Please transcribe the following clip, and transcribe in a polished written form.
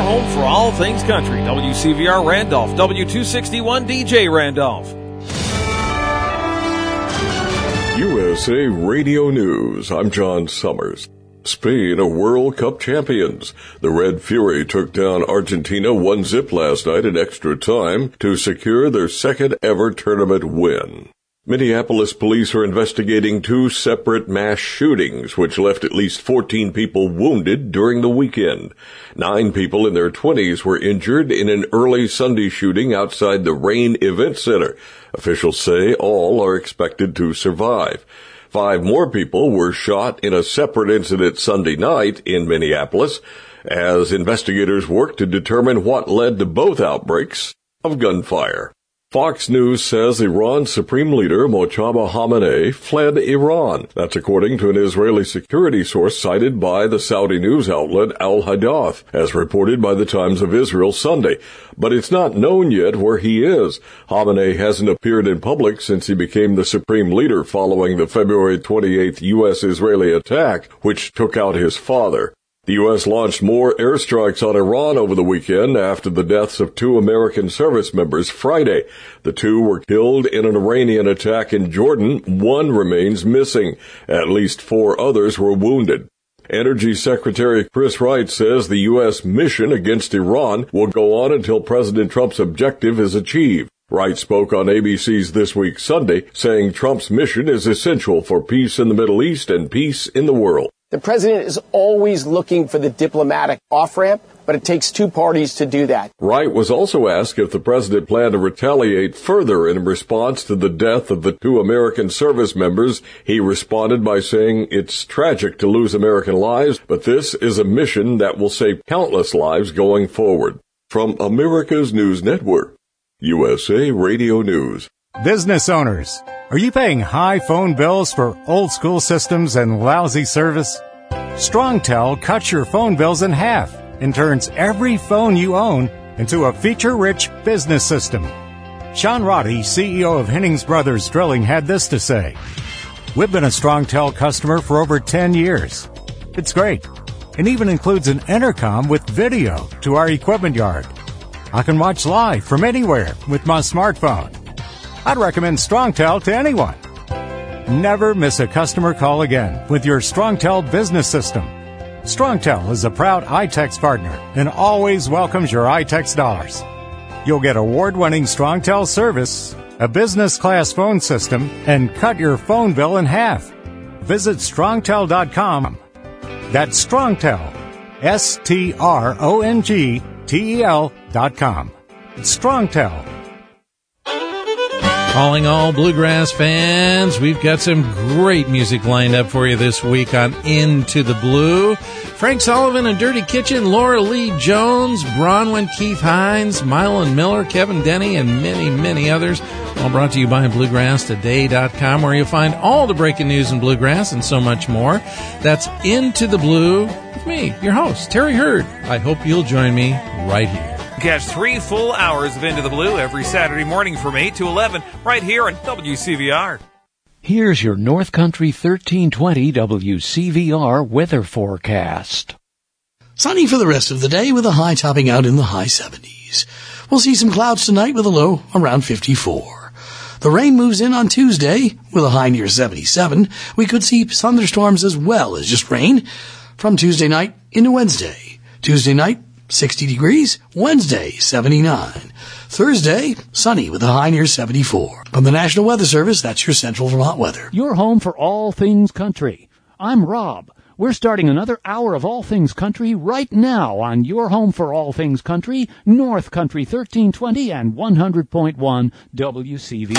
home for all things country. WCVR Randolph, W261 DJ Randolph. USA Radio News. I'm John Summers. Spain are World Cup champions. The Red Fury took down Argentina 1-0 last night in extra time to secure their second ever tournament win. Minneapolis police are investigating 2 separate mass shootings, which left at least 14 people wounded during the weekend. 9 people in their 20s were injured in an early Sunday shooting outside the Rain Event Center. Officials say all are expected to survive. 5 more people were shot in a separate incident Sunday night in Minneapolis as investigators work to determine what led to both outbreaks of gunfire. Fox News says Iran's Supreme Leader Mojtaba Khamenei fled Iran. That's according to an Israeli security source cited by the Saudi news outlet Al Hadath, as reported by the Times of Israel Sunday. But it's not known yet where he is. Khamenei hasn't appeared in public since he became the Supreme Leader following the February 28th U.S.-Israeli attack, which took out his father. The U.S. launched more airstrikes on Iran over the weekend after the deaths of 2 American service members Friday. The 2 were killed in an Iranian attack in Jordan. 1 remains missing. At least 4 others were wounded. Energy Secretary Chris Wright says the U.S. mission against Iran will go on until President Trump's objective is achieved. Wright spoke on ABC's This Week Sunday, saying Trump's mission is essential for peace in the Middle East and peace in the world. The president is always looking for the diplomatic off-ramp, but it takes 2 parties to do that. Wright was also asked if the president planned to retaliate further in response to the death of the 2 American service members. He responded by saying it's tragic to lose American lives, but this is a mission that will save countless lives going forward. From America's News Network, USA Radio News. Business owners, are you paying high phone bills for old school systems and lousy service? StrongTel cuts your phone bills in half and turns every phone you own into a feature-rich business system. Sean Roddy, CEO of Hennings Brothers Drilling, had this to say. We've been a StrongTel customer for over 10 years. It's great. It even includes an intercom with video to our equipment yard. I can watch live from anywhere with my smartphone. I'd recommend StrongTel to anyone. Never miss a customer call again with your StrongTel business system. StrongTel is a proud iTex partner and always welcomes your iTex dollars. You'll get award-winning StrongTel service, a business-class phone system, and cut your phone bill in half. Visit StrongTel.com. That's StrongTel, StrongTel.com. StrongTel. Calling all bluegrass fans, we've got some great music lined up for you this week on Into the Blue. Frank Sullivan and Dirty Kitchen, Laura Lee Jones, Bronwyn Keith Hines, Mylan Miller, Kevin Denny, and many, many others. All brought to you by BluegrassToday.com, where you'll find all the breaking news in bluegrass and so much more. That's Into the Blue with me, your host, Terry Hurd. I hope you'll join me right here. Catch 3 full hours of Into the Blue every Saturday morning from 8 to 11 right here on WCVR. Here's your North Country 1320 WCVR weather forecast. Sunny for the rest of the day with a high topping out in the high 70s. We'll see some clouds tonight with a low around 54. The rain moves in on Tuesday with a high near 77. We could see thunderstorms as well as just rain from Tuesday night into Wednesday. Tuesday night, 60 degrees. Wednesday, 79. Thursday, sunny with a high near 74. From the National Weather Service, that's your Central Vermont weather. Your home for all things country. I'm Rob. We're starting another hour of All Things Country right now on your home for all things country, North Country 1320 and 100.1 WCV.